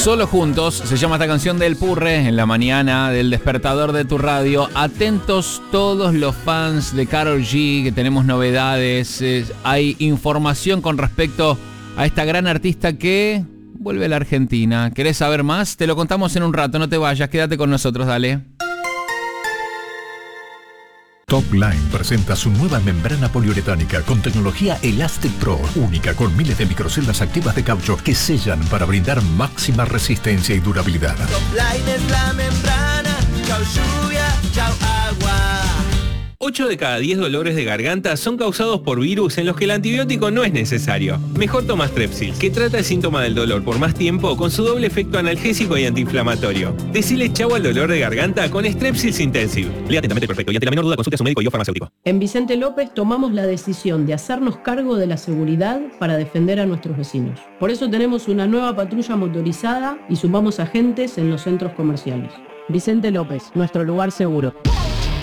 Solo juntos, se llama esta canción del Purre, en la mañana del despertador de tu radio. Atentos todos los fans de Karol G, que tenemos novedades, hay información con respecto a esta gran artista que vuelve a la Argentina. ¿Querés saber más? Te lo contamos en un rato, no te vayas, quédate con nosotros, dale. Top Line presenta su nueva membrana poliuretánica con tecnología Elastic Pro, única con miles de microceldas activas de caucho que sellan para brindar máxima resistencia y durabilidad. Top Line es la membrana, chau lluvia, chau agua. 8 de cada 10 dolores de garganta son causados por virus en los que el antibiótico no es necesario. Mejor toma Strepsils, que trata el síntoma del dolor por más tiempo con su doble efecto analgésico y antiinflamatorio. Decile chau al dolor de garganta con Strepsils Intensive. Lea atentamente el prospecto y ante la menor duda consulte a su médico y o farmacéutico. En Vicente López tomamos la decisión de hacernos cargo de la seguridad para defender a nuestros vecinos. Por eso tenemos una nueva patrulla motorizada y sumamos agentes en los centros comerciales. Vicente López, nuestro lugar seguro.